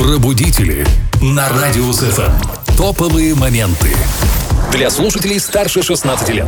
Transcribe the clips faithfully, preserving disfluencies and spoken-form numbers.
Пробудители на Радио эс эф эм. Топовые моменты для слушателей старше шестнадцати лет.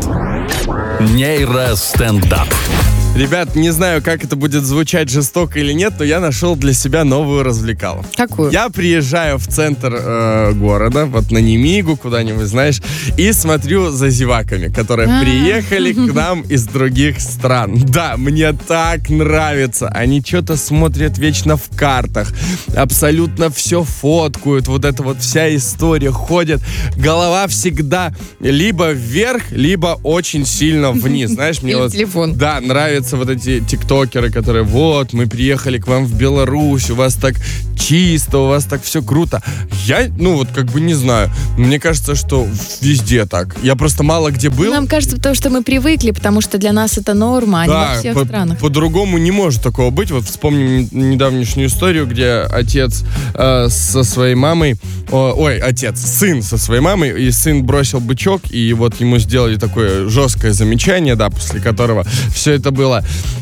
Нейростендап. Ребят, не знаю, как это будет звучать жестоко или нет, но я нашел для себя новую развлекаловку. Какую? Я приезжаю в центр э, города, вот на Немигу, куда-нибудь, знаешь, и смотрю за зеваками, которые А-а-а. приехали к нам из других стран. Да, мне так нравится. Они что-то смотрят вечно в картах, абсолютно все фоткают, вот эта вот вся история, ходят. Голова всегда либо вверх, либо очень сильно вниз. Знаешь, мне Или вот... телефон. Да, нравятся вот эти тиктокеры, которые вот, мы приехали к вам в Беларусь, у вас так чисто, у вас так все круто. Я, ну вот как бы не знаю, мне кажется, что везде так. Я просто мало где был. Нам кажется, потому что мы привыкли, потому что для нас это норма, а Да, не во всех по- странах. по-другому не может такого быть. Вот вспомним недавнешнюю историю, где отец э, со своей мамой, о, ой, отец, сын со своей мамой, и сын бросил бычок, и вот ему сделали такое жесткое замечание, да, после которого все это было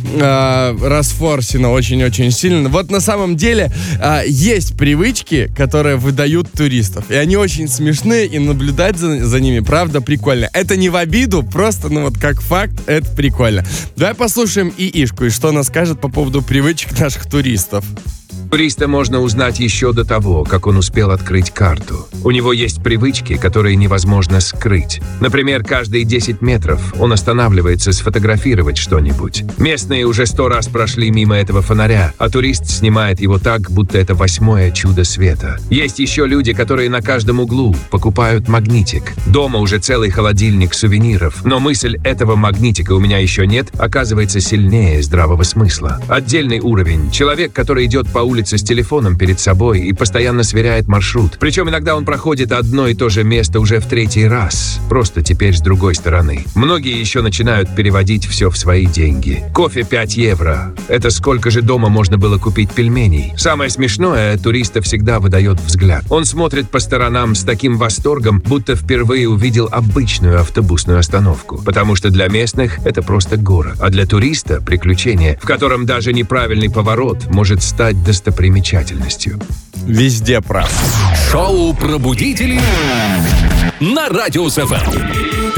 э, расфорсено очень-очень сильно. Вот на самом деле э, есть привычки, которые выдают туристов, и они очень смешные, и наблюдать за, за ними, правда, прикольно. Это не в обиду, просто, ну вот как факт, это прикольно. Давай послушаем ИИшку, и что она скажет по поводу привычек наших туристов. Туриста можно узнать еще до того, как он успел открыть карту. У него есть привычки, которые невозможно скрыть. Например, каждые десять метров он останавливается сфотографировать что-нибудь. Местные уже сто раз прошли мимо этого фонаря, а турист снимает его так, будто это восьмое чудо света. Есть еще люди, которые на каждом углу покупают магнитик. Дома уже целый холодильник сувениров, но мысль этого магнитика у меня еще нет, оказывается сильнее здравого смысла. Отдельный уровень. Человек, который идет по улице с телефоном перед собой и постоянно сверяет маршрут. Причем иногда он проходит одно и то же место уже в третий раз, просто теперь с другой стороны. Многие еще начинают переводить все в свои деньги. Кофе пять евро. Это сколько же дома можно было купить пельменей? Самое смешное, туриста всегда выдает взгляд. Он смотрит по сторонам с таким восторгом, будто впервые увидел обычную автобусную остановку. Потому что для местных это просто город. А для туриста приключение, в котором даже неправильный поворот может стать достопримечательностью. Примечательностью. Везде прав. Шоу «Пробудители» на Радио эс эф эм.